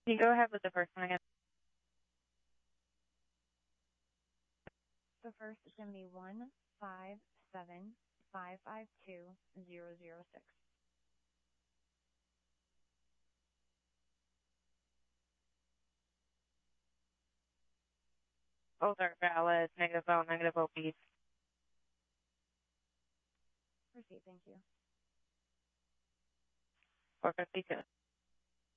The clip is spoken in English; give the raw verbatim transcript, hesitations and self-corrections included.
Can you go ahead with the first one again? The first is going to be one five seven five five two zero zero six. Both are valid. Negative O, negative O B. Proceed, thank you. four fifty-two.